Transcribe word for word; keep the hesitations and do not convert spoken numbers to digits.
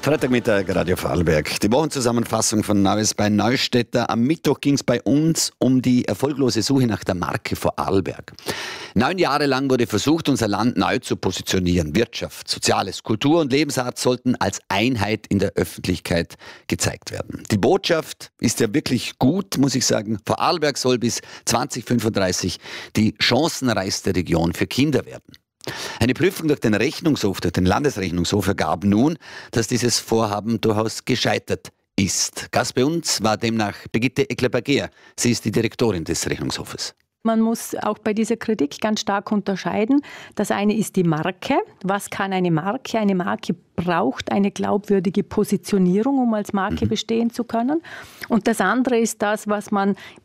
Freitagmittag, Radio Vorarlberg. Die Wochenzusammenfassung von Neues bei Neustädter. Am Mittwoch ging es bei uns um die erfolglose Suche nach der Marke Vorarlberg. Neun Jahre lang wurde versucht, unser Land neu zu positionieren. Wirtschaft, Soziales, Kultur und Lebensart sollten als Einheit in der Öffentlichkeit gezeigt werden. Die Botschaft ist ja wirklich gut, muss ich sagen. Vorarlberg soll bis zwanzig fünfunddreißig die chancenreichste Region für Kinder werden. Eine Prüfung durch den Rechnungshof, durch den Landesrechnungshof ergab nun, dass dieses Vorhaben durchaus gescheitert ist. Gast bei uns war demnach Brigitte Eckler-Berger. Sie ist die Direktorin des Rechnungshofes. Man muss auch bei dieser Kritik ganz stark unterscheiden. Das eine ist die Marke. Was kann eine Marke? Eine Marke braucht eine glaubwürdige Positionierung, um als Marke mhm. bestehen zu können. Und das andere ist das, was man